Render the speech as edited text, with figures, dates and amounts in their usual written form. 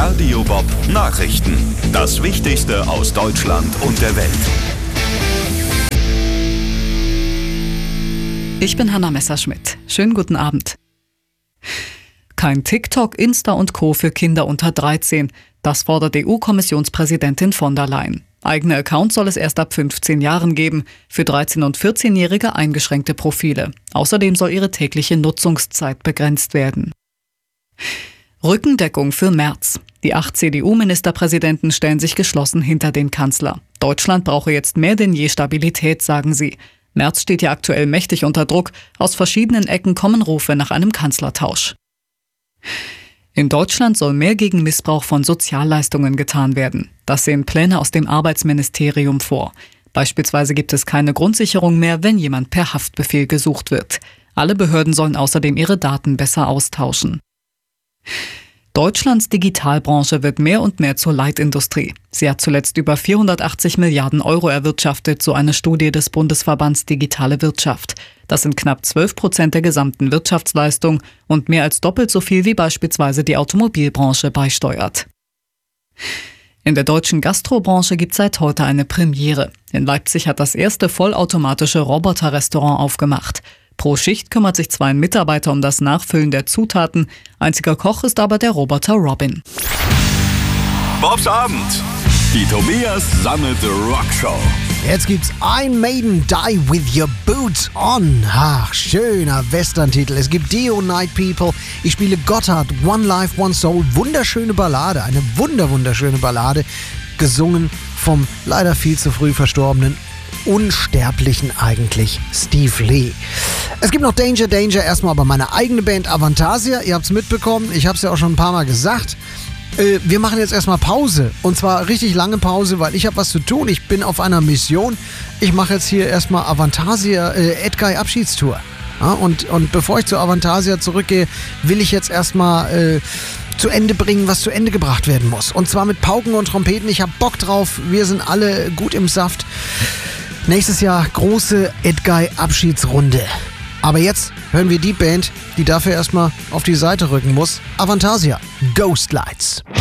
Radio Bob Nachrichten. Das Wichtigste aus Deutschland und der Welt. Ich bin Hanna Messerschmidt. Schönen guten Abend. Kein TikTok, Insta und Co. für Kinder unter 13. Das fordert EU-Kommissionspräsidentin von der Leyen. Eigene Accounts soll es erst ab 15 Jahren geben, für 13- und 14-Jährige eingeschränkte Profile. Außerdem soll ihre tägliche Nutzungszeit begrenzt werden. Rückendeckung für Merz. Die 8 CDU-Ministerpräsidenten stellen sich geschlossen hinter den Kanzler. Deutschland brauche jetzt mehr denn je Stabilität, sagen sie. Merz steht ja aktuell mächtig unter Druck. Aus verschiedenen Ecken kommen Rufe nach einem Kanzlertausch. In Deutschland soll mehr gegen Missbrauch von Sozialleistungen getan werden. Das sehen Pläne aus dem Arbeitsministerium vor. Beispielsweise gibt es keine Grundsicherung mehr, wenn jemand per Haftbefehl gesucht wird. Alle Behörden sollen außerdem ihre Daten besser austauschen. Deutschlands Digitalbranche wird mehr und mehr zur Leitindustrie. Sie hat zuletzt über 480 Milliarden Euro erwirtschaftet, so eine Studie des Bundesverbands Digitale Wirtschaft. Das sind knapp 12% der gesamten Wirtschaftsleistung und mehr als doppelt so viel wie beispielsweise die Automobilbranche beisteuert. In der deutschen Gastrobranche gibt es seit heute eine Premiere. In Leipzig hat das erste vollautomatische Roboterrestaurant aufgemacht. Pro Schicht kümmert sich zwar ein Mitarbeiter um das Nachfüllen der Zutaten, einziger Koch ist aber der Roboter Robin. Bobs Abend. Die Tobias Sammelte Rockshow. Jetzt gibt's ein Maiden Die With Your Boots On. Ach, schöner Western-Titel. Es gibt Dio Night People. Ich spiele Gotthard, One Life, One Soul. Wunderschöne Ballade, eine wunderschöne Ballade. Gesungen vom leider viel zu früh verstorbenen unsterblichen eigentlich Steve Lee. Es gibt noch Danger, erstmal aber meine eigene Band Avantasia. Ihr habt es mitbekommen, ich habe es ja auch schon ein paar Mal gesagt. Wir machen jetzt erstmal Pause und zwar richtig lange Pause, weil ich habe was zu tun. Ich bin auf einer Mission. Ich mache jetzt hier erstmal Avantasia Edguy Abschiedstour. Ja, und bevor ich zu Avantasia zurückgehe, will ich jetzt erstmal zu Ende bringen, was zu Ende gebracht werden muss. Und zwar mit Pauken und Trompeten. Ich habe Bock drauf. Wir sind alle gut im Saft. Nächstes Jahr große Edguy-Abschiedsrunde. Aber jetzt hören wir die Band, die dafür erstmal auf die Seite rücken muss. Avantasia, Ghost Lights.